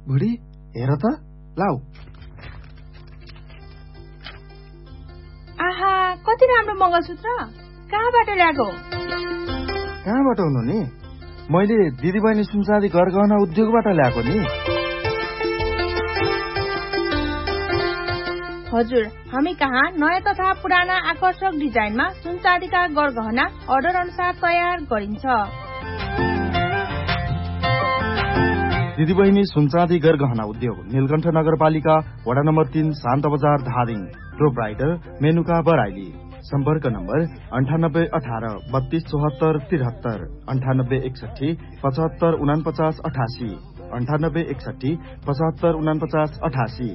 बुढी हेर त लाउ। आहा कति राम्रो मङ्गलसूत्र, कहाँबाट ल्याएको? कहाँबाट हुनु नि? मैले दिदीबहिनी सुनचाँदी गरगहना उद्योगबाट ल्याएको नि। हजुर, हामी कहाँ नयाँ तथा पुराना आकर्षक डिजाइनमा सुनचाँदीका गरगहना अर्डर अनुसार तयार गरिन्छ। दिदीबहिनी सुनचाँदी गरगहना उद्योग, नीलकण्ठ नगरपालिका, वडा नम्बर 3, शान्त बजार, धादिङ। प्रोप्राइटर मेनुका बराइली। सम्पर्क नम्बर 9818 3274 73, 9861 75 49 88, 9861 75 49 88।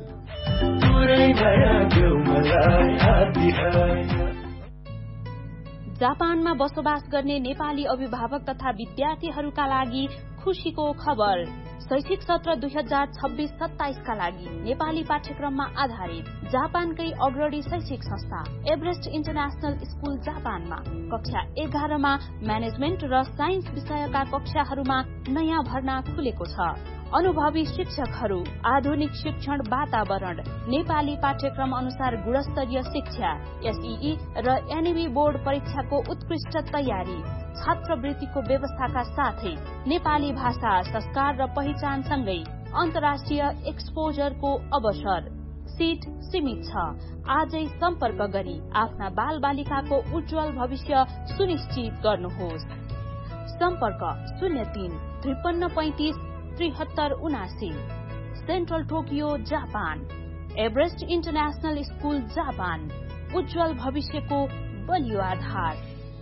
जापानमा बसोबास गर्ने नेपाली अभिभावक तथा विद्यार्थीहरूका लागि खुशीको खबर। शैक्षिक सत्र 2026-27 का लागि नेपाली पाठ्यक्रममा आधारित जापानकै अग्रणी शैक्षिक संस्था एभरेस्ट इन्टरनेशनल स्कूल जापानमा कक्षा 11 मा म्यानेजमेन्ट र साइन्स विषयका कक्षाहरूमा नयाँ भर्ना खुलेको छ। अनुभवी शिक्षकहरू, आधुनिक शिक्षण वातावरण, नेपाली पाठ्यक्रम अनुसार गुणस्तरीय शिक्षा, एसईई र एनईबी बोर्ड परीक्षाको उत्कृष्ट तयारी, छात्रवृत्तिको व्यवस्थाका साथै नेपाली भाषा, संस्कार र पहिचानसँगै अन्तर्राष्ट्रिय एक्सपोजरको अवसर। सीट सीमित छ। आजै सम्पर्क गरी आफ्ना बाल बालिकाको उज्जवल भविष्य सुनिश्चित गर्नुहोस्। सम्पर्क 03 53 35 73 79। Central Tokyo, Japan. Everest international school Japan, उज्जवल भविष्यको बलियो आधार।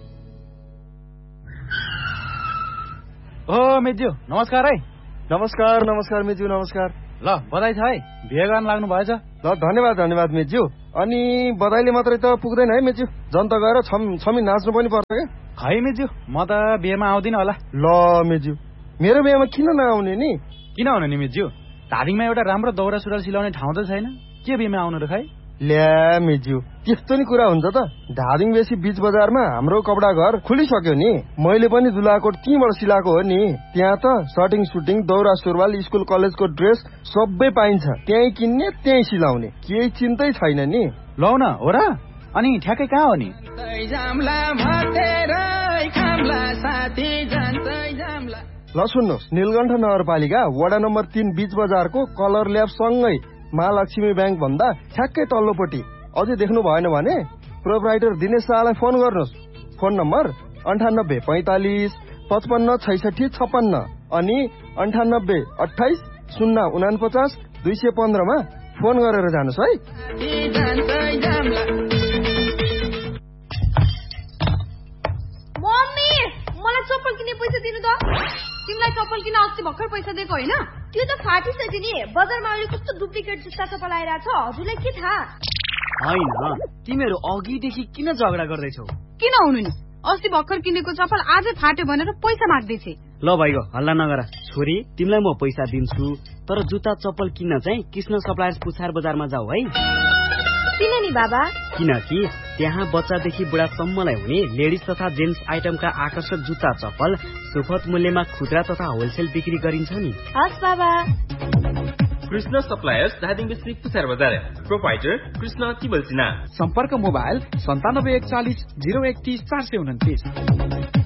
ओ मेज्यू नमस्कार है। नमस्कार नमस्कार मेज्यू, नमस्कार। ल बधाई छ है, बिहे गर्न लाग्नु भएछ। ल धन्यवाद धन्यवाद मेज्यू। अनि बधाईले मात्रै त पुग्दैन है मेज्यू, जनता गएर छमी नाच्नु पनि पर्छ क्या। खै मेज्यू, म त बिहेमा आउँदिन होला। ल मेज्यू, मेरो बिहेमा किन नआउने नि? किन आउनु नि मेज्यू, धादिङमा एउटा राम्रो दौरा सुरुवाल सिलाउने ठाउँ त छैन, के बिहेमा आउनु र खै? ल्या मेज्यू, त्यस्तो नि कुरा हुन्छ त। धादिङ बेसी बीच बजारमा हाम्रो कपडा घर खुलिसक्यो नि। मैले पनि दुलाकोट त्यहीँबाट सिलाएको हो नि। त्यहाँ त सर्टिङ सुटिङ, दौरा सुरुवाल, स्कुल कलेजको ड्रेस सबै पाइन्छ। त्यहीँ किन्ने त्यहीँ सिलाउने, केही चिन्तै छैन नि। लौ न हो र। अनि ठ्याक्कै कहाँ हो नि? ल सुन्नुहोस्, नीलकण्ठ नगरपालिका, वडा नम्बर 3, बीच बजारको कलर ल्याब सँगै महालक्ष्मी ब्याङ्क भन्दा ठ्याक्कै तल्लोपट्टि। अझै देख्नु भएन भने प्रोप्राइटर दिनेश शाहलाई फोन गर्नुहोस्। फोन नम्बर 98 45 55 66 56 अनि 98 28 049 215 मा फोन गरेर जानुहोस् है। मम्मी, मलाई चप्पल किन्ने पैसा दिनु त। तिमीलाई चप्पल किन अस्ति भर्खर पैसा दिएको होइन? त्यो त फाटिसक्यो नि। बजारमा अहिले कस्तो डुप्लिकेट जुत्ता चप्पल आइरहेछ, हजुरलाई के थाहा? होइन, तिमीहरू अघिदेखि किन झगडा गर्दैछौ? किन हुनु नि, अस्ति भर्खर किनेको चप्पल आजै फाट्यो भनेर पैसा माग्दैछे। ल भाइको हल्ला नगर। छोरी, तिमीलाई म पैसा दिन्छु, तर जुत्ता चप्पल किन्न चाहिँ कृष्ण सप्लायर्स पुछार बजारमा जाऊ है। किन नि बाबा? किनकि त्यहाँ बच्चादेखि बुढासम्मलाई हुने लेडिज तथा जेन्ट्स आइटमका आकर्षक जुत्ता चप्पल सुपथ मूल्यमा खुद्रा तथा होलसेल बिक्री गरिन्छ नि। हस् बाबा। कृष्ण सप्लायर्स, धादिङ बेसी पुछार बजार। प्रोप्राइटर कृष्ण तिबल सिन्हा। सम्पर्क मोबाइल 97 41 031 429।